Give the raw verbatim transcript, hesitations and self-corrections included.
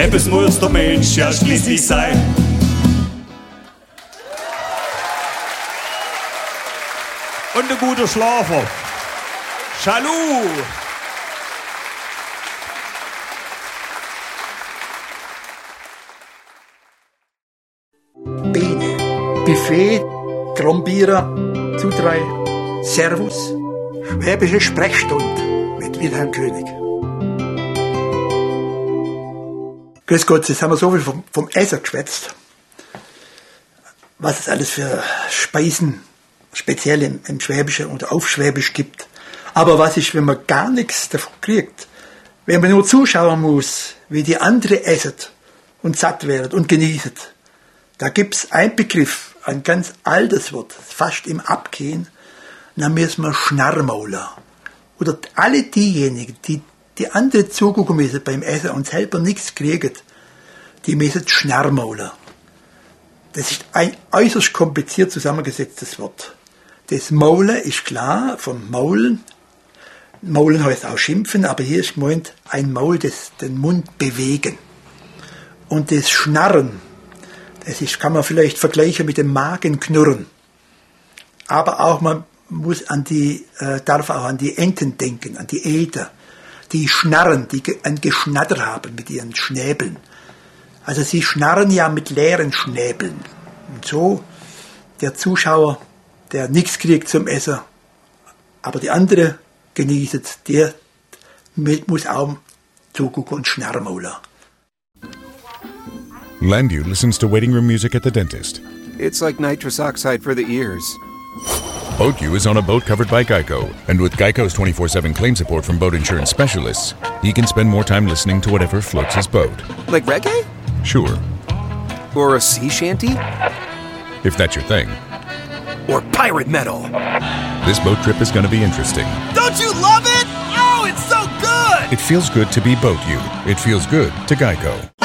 Etwas muss der Mensch ja schließlich sein. Und ein guter Schlafer. Schalu! Bene, Buffet, Trombierer, zu drei, Servus, Schwäbische Sprechstunde mit Wilhelm König. Grüß Gott, jetzt haben wir so viel vom, vom Essen geschwätzt. Was es alles für Speisen speziell im, im Schwäbischen und auf Schwäbisch gibt. Aber was ist, wenn man gar nichts davon kriegt? Wenn man nur zuschauen muss, wie die andere essen und satt werden und genießen. Da gibt's einen Begriff, ein ganz altes Wort, fast im Abgehen, dann müssen wir Schnarrmauler. Oder alle diejenigen, die die andere zugucken müssen beim Essen und selber nichts kriegen, die müssen Schnarrmauler. Das ist ein äußerst kompliziert zusammengesetztes Wort. Das Maulen ist klar, vom Maulen. Maulen heißt auch schimpfen, aber hier ist gemeint, ein Maul, das den Mund bewegen. Und das Schnarren, das ist, kann man vielleicht vergleichen mit dem Magenknurren. Aber auch man muss an die, äh, darf auch an die Enten denken, an die Eder, die schnarren, die ein Geschnatter haben mit ihren Schnäbeln. Also sie schnarren ja mit leeren Schnäbeln. Und so der Zuschauer, der nichts kriegt zum Essen, aber die andere genießt, der muss auch zugucken und schnarrmaulen. Landu listens to waiting room music at the dentist. It's like nitrous oxide for the ears. BoatU is on a boat covered by Geico. And with Geico's twenty-four seven claim support from boat insurance specialists, he can spend more time listening to whatever floats his boat. Like reggae? Sure. Or a sea shanty? If that's your thing. Or pirate metal? This boat trip is going to be interesting. Don't you love it? Oh, it's so good! It feels good to be BoatU. It feels good to Geico.